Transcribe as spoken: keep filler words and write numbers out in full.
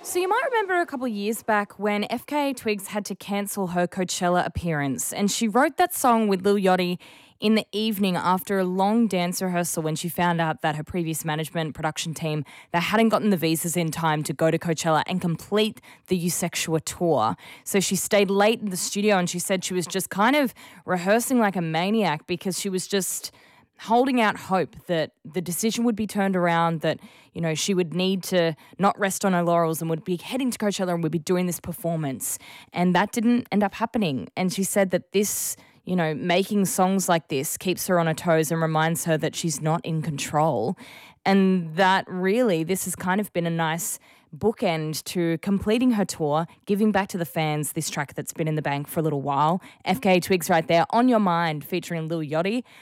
So you might remember a couple of years back when F K A Twigs had to cancel her Coachella appearance, and she wrote that song with Lil Yachty in the evening after a long dance rehearsal when she found out that her previous management production team, they hadn't gotten the visas in time to go to Coachella and complete the Eusexual tour. So she stayed late in the studio, and she said she was just kind of rehearsing like a maniac because she was just holding out hope that the decision would be turned around, that, you know, she would need to not rest on her laurels and would be heading to Coachella and would be doing this performance. And that didn't end up happening. And she said that this, you know, making songs like this keeps her on her toes and reminds her that she's not in control. And that really, this has kind of been a nice bookend to completing her tour, giving back to the fans this track that's been in the bank for a little while. F K A Twigs right there, On Your Mind, featuring Lil Yachty.